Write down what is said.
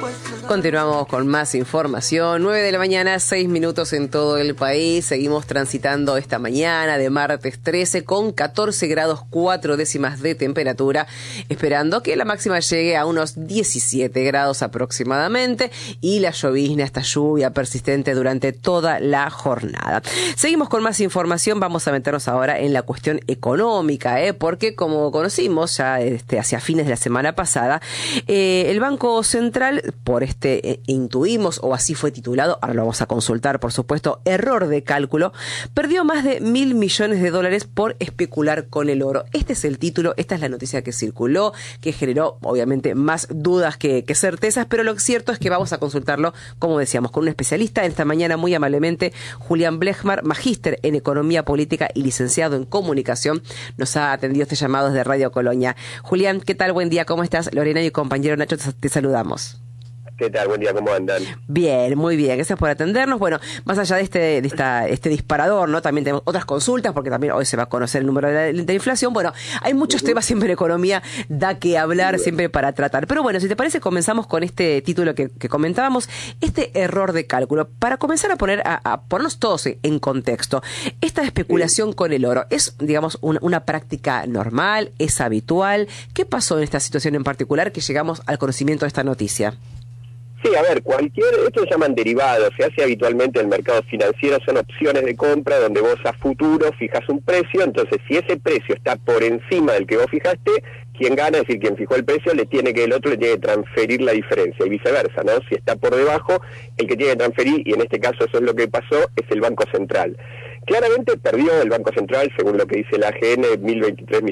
Continuamos con más información. 9 de la mañana, 6 minutos en todo el país. Seguimos transitando esta mañana de martes 13 con 14 grados 4 décimas de temperatura, esperando que la máxima llegue a unos 17 grados aproximadamente y la llovizna, esta lluvia persistente durante toda la jornada. Seguimos con más información. Vamos a meternos ahora en la cuestión económica, porque como conocimos ya hacia fines de la semana pasada, el Banco Central, intuimos, o así fue titulado, ahora lo vamos a consultar, por supuesto, error de cálculo, perdió más de $1.000 millones por especular con el oro. Este es el título, esta es la noticia que circuló, que generó, obviamente, más dudas que certezas, pero lo cierto es que vamos a consultarlo, como decíamos, con un especialista. Esta mañana, muy amablemente, Julián Blechmar, magíster en Economía Política y licenciado en Comunicación, nos ha atendido este llamado desde Radio Colonia. Julián, ¿qué tal? Buen día, ¿cómo estás? Lorena y compañero Nacho, te saludamos. ¿Qué tal? Buen día, ¿cómo andan? Bien, muy bien, gracias por atendernos. Bueno, más allá de este disparador, ¿no? También tenemos otras consultas, porque también hoy se va a conocer el número de la inflación. Bueno, hay muchos temas siempre en economía, da que hablar siempre para tratar. Pero bueno, si te parece, comenzamos con este título que comentábamos, este error de cálculo, para comenzar a ponernos todos en contexto. Esta especulación con el oro, ¿es, digamos, una práctica normal? ¿Es habitual? ¿Qué pasó en esta situación en particular que llegamos al conocimiento de esta noticia? Sí, a ver, esto se llaman derivados, se hace habitualmente en el mercado financiero, son opciones de compra donde vos a futuro fijas un precio, entonces si ese precio está por encima del que vos fijaste, quien gana, es decir, quien fijó el precio, el otro le tiene que transferir la diferencia, y viceversa, ¿no? Si está por debajo, el que tiene que transferir, y en este caso eso es lo que pasó, es el Banco Central. Claramente perdió el Banco Central, según lo que dice la AGN, 1.023